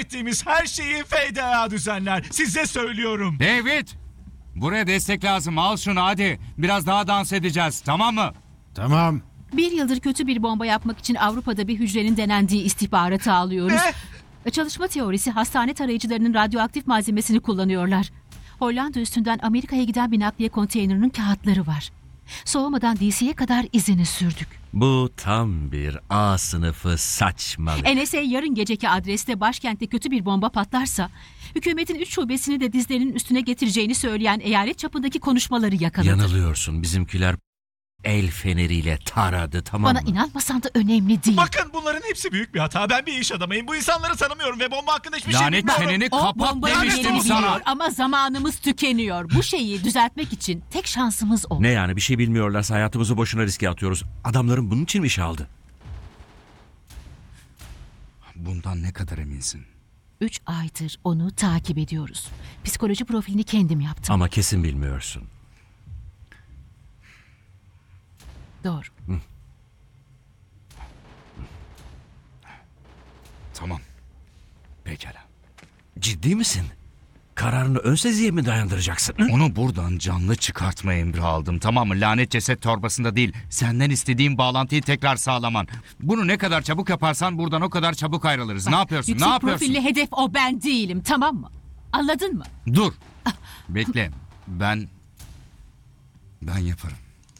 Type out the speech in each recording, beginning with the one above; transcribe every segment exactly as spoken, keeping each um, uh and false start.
ettiğimiz her şeyi F D A düzenler. Size söylüyorum. David! Buraya destek lazım. Al şunu hadi. Biraz daha dans edeceğiz. Tamam mı? Tamam. Bir yıldır kötü bir bomba yapmak için Avrupa'da bir hücrenin denendiği istihbaratı alıyoruz. Ne? Çalışma teorisi hastane tarayıcılarının radyoaktif malzemesini kullanıyorlar. Hollanda üstünden Amerika'ya giden bir nakliye konteynerinin kağıtları var. Soğumadan D C'ye kadar izini sürdük. Bu tam bir A sınıfı saçmalık. N S A yarın geceki adreste başkentte kötü bir bomba patlarsa hükümetin üç şubesini de dizlerinin üstüne getireceğini söyleyen eyalet çapındaki konuşmaları yakaladı. Yanılıyorsun. Bizimkiler el feneriyle taradı, tamam Bana mı? inanmasan da önemli değil. Bakın bunların hepsi büyük bir hata. Ben bir iş adamıyım. Bu insanları tanımıyorum ve bomba hakkında hiçbir şey Lanet bilmiyorum. çeneni O kapat bombayı demiştim yeni sana. biliyor ama zamanımız tükeniyor. Bu şeyi düzeltmek için tek şansımız o. Ne yani, bir şey bilmiyorlarsa hayatımızı boşuna riske atıyoruz. Adamların bunun için mi iş aldı? Bundan ne kadar eminsin? Üç aydır onu takip ediyoruz. Psikoloji profilini kendim yaptım. Ama kesin bilmiyorsun. Doğru. Tamam. Pekala. Ciddi misin? Kararını ön seziye mi dayandıracaksın? Onu buradan canlı çıkartma emri aldım, tamam mı? Lanet ceset torbasında değil. Senden istediğim bağlantıyı tekrar sağlaman. Bunu ne kadar çabuk yaparsan buradan o kadar çabuk ayrılırız. Ne yapıyorsun? Yüksek Ne yapıyorsun? profilli hedef o ben değilim, tamam mı? Anladın mı? Dur. Bekle. Ben... Ben yaparım.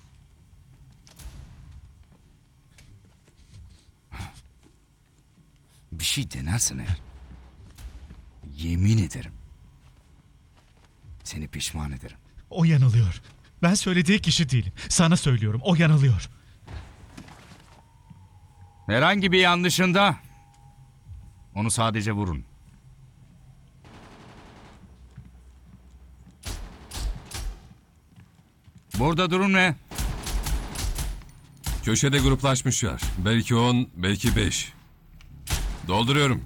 Bir şey denersen eğer... Yemin ederim... Seni pişman ederim. O yanılıyor. Ben söylediği kişi değilim. Sana söylüyorum. O yanılıyor. Herhangi bir yanlışında... Onu sadece vurun. Burada durum ne? Köşede gruplaşmışlar. Belki on, belki beş. Dolduruyorum.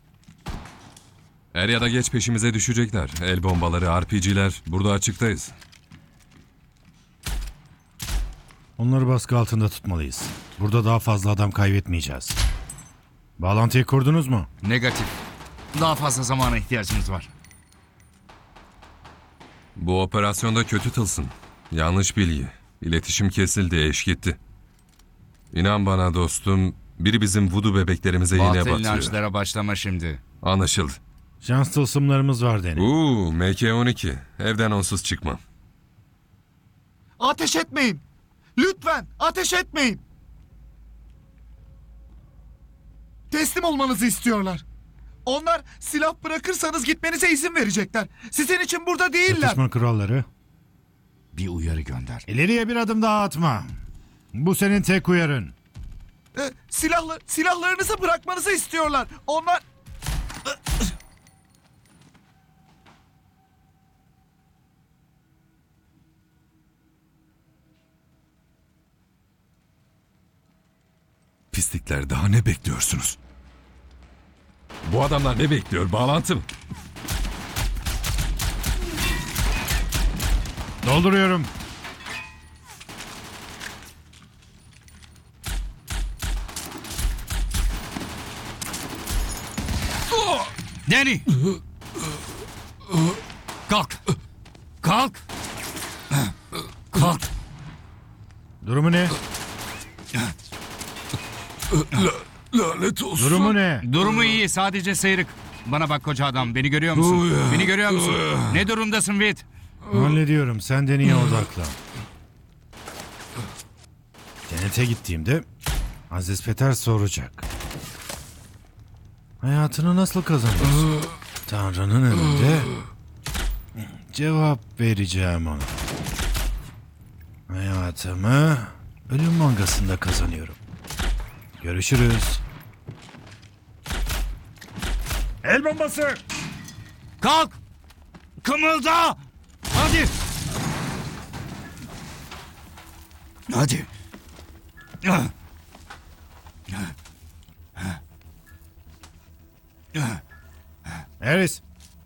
Er ya da geç peşimize düşecekler. El bombaları, R P G'ler. Burada açıktayız. Onları baskı altında tutmalıyız. Burada daha fazla adam kaybetmeyeceğiz. Bağlantıyı kurdunuz mu? Negatif. Daha fazla zamana ihtiyacımız var. Bu operasyonda kötü tılsım. Yanlış bilgi. İletişim kesildi, eş gitti. İnan bana dostum, biri bizim vudu bebeklerimize yine Batıl batıyor. inançlara başlama şimdi. Anlaşıldı. Şans tılsımlarımız var Deni. Uuu, M K on iki. Evden onsuz çıkmam. Ateş etmeyin. Lütfen ateş etmeyin. Teslim olmanızı istiyorlar. Onlar silah bırakırsanız gitmenize izin verecekler. Sizin için burada değiller. Çatışma kuralları. Bir uyarı gönder. İleriye bir adım daha atma. Bu senin tek uyarın. Ee, silahlı, silahlarınızı bırakmanızı istiyorlar. Onlar... Pislikler, daha ne bekliyorsunuz? Bu adamlar ne bekliyor? Bağlantı mı? Dolduruyorum. Danny! Kalk! Kalk! Kalk! Durumu ne? Lanet olsun. Durumu ne? Durumu iyi, sadece sıyrık. Bana bak koca adam, beni görüyor musun? Beni görüyor musun? Ne durumdasın Whit? Hallediyorum. Sen Deni'ye odaklan. Cennete gittiğimde Aziz Peter soracak. Hayatını nasıl kazanıyorsun? Tanrı'nın önünde cevap vereceğim ona. Hayatımı ölüm mangasında kazanıyorum. Görüşürüz. El bombası! Kalk! Kımılda! Hadi! Hadi! Harris.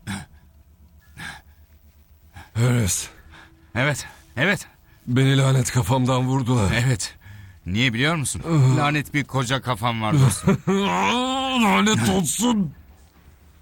Harris, Evet, evet, beni lanet kafamdan vurdular. evet. Niye biliyor musun? Lanet bir koca kafam var dostum. Lanet olsun.